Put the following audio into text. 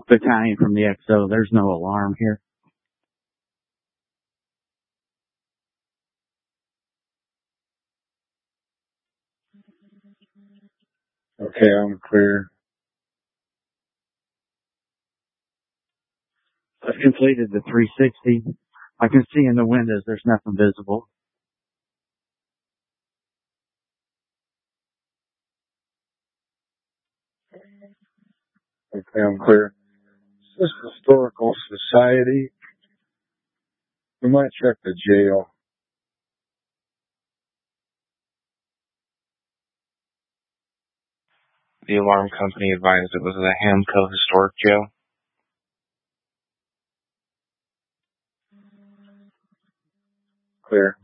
battalion from the XO. There's no alarm here. Okay, I'm clear. I've completed the 360. I can see in the windows there's nothing visible. Okay, I'm clear. Is this Historical Society? We might check the jail. The alarm company advised it was the Hamco Historic Jail. Clear.